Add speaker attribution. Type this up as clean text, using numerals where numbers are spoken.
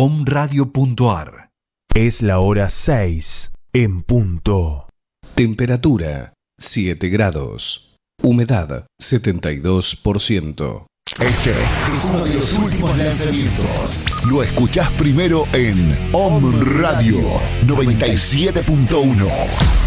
Speaker 1: omradio.ar.
Speaker 2: Es la hora 6 en punto.
Speaker 3: Temperatura 7 grados. Humedad 72%.
Speaker 1: Este es uno de los últimos lanzamientos. Lo escuchás primero en Om Radio 97.1.